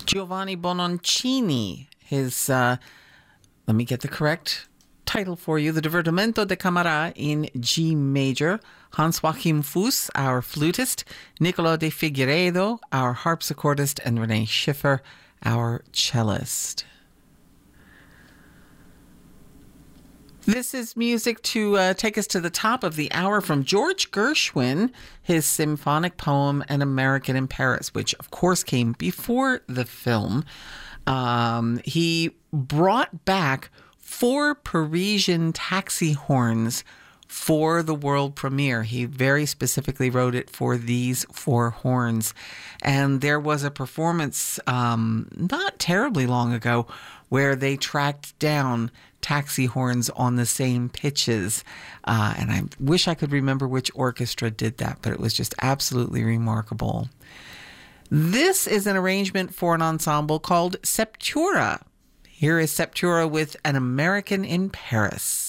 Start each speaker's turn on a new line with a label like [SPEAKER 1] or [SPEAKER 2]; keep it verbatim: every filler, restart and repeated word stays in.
[SPEAKER 1] Giovanni Bononcini, his, uh, let me get the correct title for you, the Divertimento de Camara in G major. Hans Joachim Fuss, our flutist, Niccolo de Figueiredo, our harpsichordist, and Renee Schiffer, our cellist. This is music to uh, take us to the top of the hour from George Gershwin, his symphonic poem An American in Paris, which of course came before the film. Um, he brought back four Parisian taxi horns for the world premiere. He very specifically wrote it for these four horns. And there was a performance um, not terribly long ago where they tracked down taxi horns on the same pitches. Uh, and I wish I could remember which orchestra did that, but it was just absolutely remarkable. This is an arrangement for an ensemble called Septura. Here is Septura with An American in Paris.